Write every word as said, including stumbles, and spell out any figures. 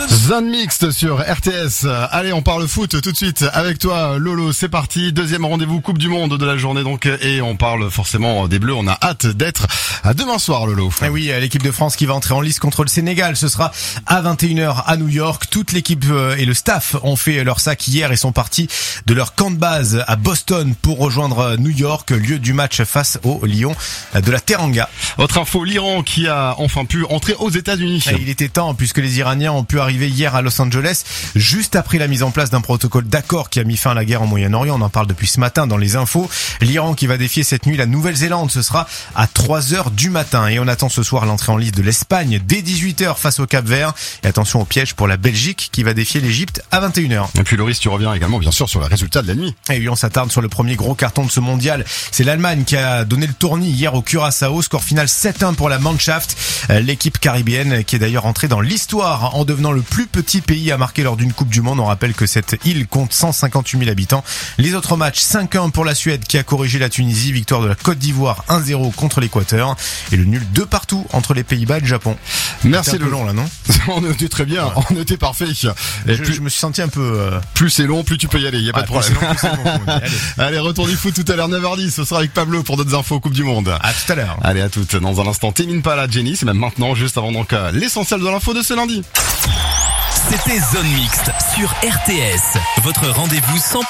Zone mixte sur R T S. Allez, on parle foot tout de suite avec toi, Lolo. C'est parti. Deuxième rendez-vous Coupe du Monde de la journée donc, et on parle forcément des Bleus. On a hâte d'être à demain soir, Lolo. Et oui, l'équipe de France qui va entrer en lice contre le Sénégal. Ce sera à vingt et une heures à New York. Toute l'équipe et le staff ont fait leur sac hier et sont partis de leur camp de base à Boston pour rejoindre New York, lieu du match face au Lion de la Teranga. Autre info, l'Iran qui a enfin pu entrer aux États-Unis. Et il était temps puisque les Iraniens ont pu arriver hier à Los Angeles juste après la mise en place d'un protocole d'accord qui a mis fin à la guerre au Moyen-Orient. On en parle depuis ce matin dans les infos. L'Iran qui va défier cette nuit la Nouvelle-Zélande, ce sera à trois heures du matin. Et on attend ce soir l'entrée en liste de l'Espagne dès dix-huit heures face au Cap-Vert. Et attention au piège pour la Belgique qui va défier l'Égypte à vingt et une heures. Et puis Loris, tu reviens également bien sûr sur le résultat de la nuit. Et oui, on s'attarde sur le premier gros carton de ce mondial. C'est l'Allemagne qui a donné le tournis hier au Curaçao. Score final sept un pour la Mannschaft, l'équipe caribéenne qui est d'ailleurs entrée dans l'histoire en devenant le plus petit pays à marquer lors d'une Coupe du Monde. On rappelle que cette île compte cent cinquante-huit mille habitants. Les autres matchs, cinq un pour la Suède qui a corrigé la Tunisie, victoire de la Côte d'Ivoire un zéro contre l'Équateur et le nul deux partout entre les Pays-Bas et le Japon. Merci de long là, non? On était très bien, ouais. On était parfait. Et je, plus, je me suis senti un peu... Euh... Plus c'est long, plus tu peux y aller, il y a ouais, pas de problème. Long, plus long, plus allez. Allez, retour du foot tout à l'heure neuf heures dix, ce sera avec Pablo pour d'autres infos Coupe du Monde. À tout à l'heure. Allez, à toutes. Dans un instant, Témine Pala, Jenny, c'est même maintenant, juste avant donc euh, l'essentiel de l'info de ce lundi. C'était Zone Mixte sur R T S, votre rendez-vous cent pour cent